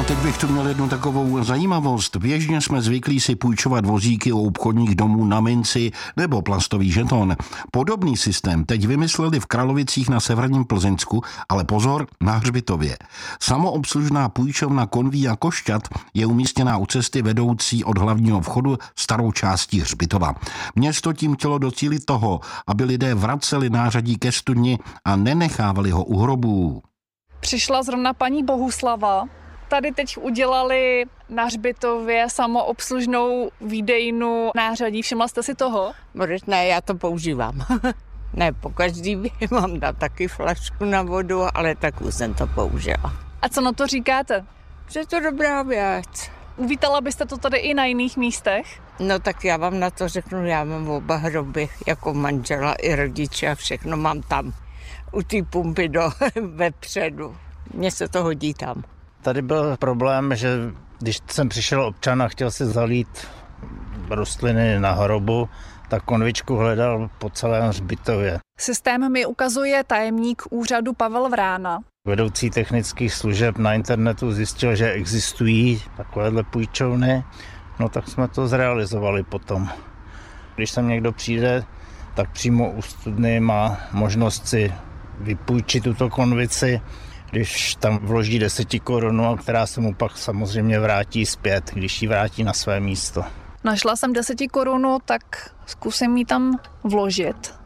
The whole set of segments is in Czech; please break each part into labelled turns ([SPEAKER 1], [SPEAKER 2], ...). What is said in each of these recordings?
[SPEAKER 1] teď bych tu měl jednu takovou zajímavost. Běžně jsme zvyklí si půjčovat vozíky u obchodních domů na minci nebo plastový žeton. Podobný systém teď vymysleli v Kralovicích na severním Plzeňsku, ale pozor, na hřbitově. Samoobslužná půjčovna konví a košťat je umístěná u cesty vedoucí od hlavního vchodu starou částí hřbitova. Město tím chtělo docílit toho, aby lidé vraceli nářadí ke studni a nenechávali ho u hrobů.
[SPEAKER 2] Přišla zrovna paní Bohuslava. Tady teď udělali na hřbitově samoobslužnou výdejnu nářadí. Všimla jste si toho?
[SPEAKER 3] Ne, já to používám. Ne, pokaždý mám dát taky flašku na vodu, ale tak už jsem to použila.
[SPEAKER 2] A co na to říkáte?
[SPEAKER 3] Že je to dobrá věc.
[SPEAKER 2] Uvítala byste to tady i na jiných místech?
[SPEAKER 3] No tak já vám na to řeknu, já mám oba hroby, jako manžela i rodiče a všechno mám tam. U té pumpy vepředu. Mně se to hodí tam.
[SPEAKER 4] Tady byl problém, že když jsem přišel občan a chtěl si zalít rostliny na hrobu, tak konvičku hledal po celém hřbitově.
[SPEAKER 2] Systém mi ukazuje tajemník úřadu Pavel Vrána.
[SPEAKER 4] Vedoucí technických služeb na internetu zjistil, že existují takovéhle půjčovny, no tak jsme to zrealizovali potom. Když sem někdo přijde, tak přímo u studny má možnost si vypůjčit tuto konvici, když tam vloží 10 korun, která se mu pak samozřejmě vrátí zpět, když ji vrátí na své místo.
[SPEAKER 2] Našla jsem 10 korun, tak zkusím ji tam vložit.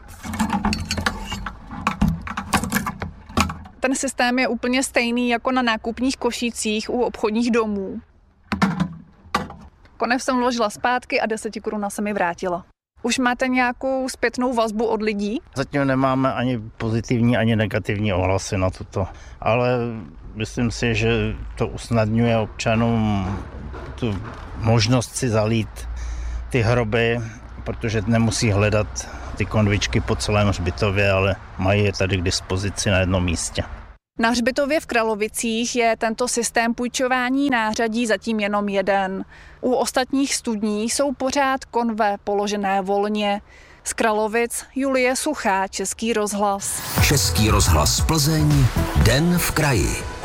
[SPEAKER 2] Ten systém je úplně stejný jako na nákupních košících u obchodních domů. Konec jsem vložila zpátky a 10 korun se mi vrátila. Už máte nějakou zpětnou vazbu od lidí?
[SPEAKER 4] Zatím nemáme ani pozitivní, ani negativní ohlasy na toto, ale myslím si, že to usnadňuje občanům tu možnost si zalít ty hroby, protože nemusí hledat ty konvičky po celém hřbitově, ale mají je tady k dispozici na jednom místě.
[SPEAKER 2] Na hřbitově v Kralovicích je tento systém půjčování nářadí zatím jenom jeden. U ostatních studní jsou pořád konve položené volně. Z Kralovic Julie Suchá, Český rozhlas.
[SPEAKER 5] Český rozhlas Plzeň, Den v kraji.